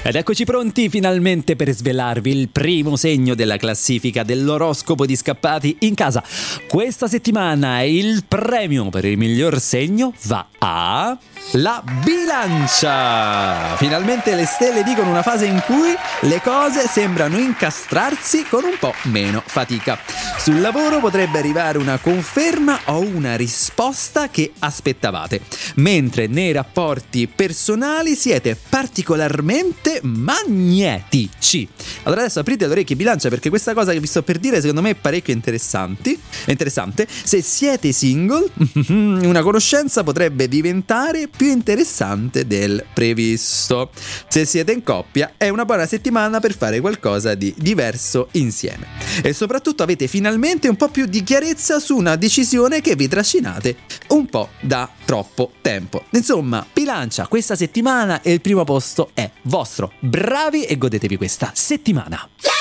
Ed eccoci pronti finalmente per svelarvi il primo segno della classifica dell'oroscopo di Scappati in casa. Questa settimana il premio per il miglior segno va a... la Bilancia! Finalmente le stelle dicono una fase in cui le cose sembrano incastrarsi con un po' meno fatica. Sul lavoro potrebbe arrivare una conferma o una risposta che aspettavate, mentre nei rapporti personali siete particolarmente magnetici. Allora adesso aprite le orecchie, Bilancia, perché questa cosa che vi sto per dire secondo me è parecchio interessante. Se siete single, una conoscenza potrebbe diventare più interessante del previsto. Se siete in coppia è una buona settimana per fare qualcosa di diverso insieme. E soprattutto avete finalmente un po' più di chiarezza su una decisione che vi trascinate un po' da troppo tempo. Insomma, Bilancia, questa settimana il primo posto è vostro. Bravi e godetevi questa settimana.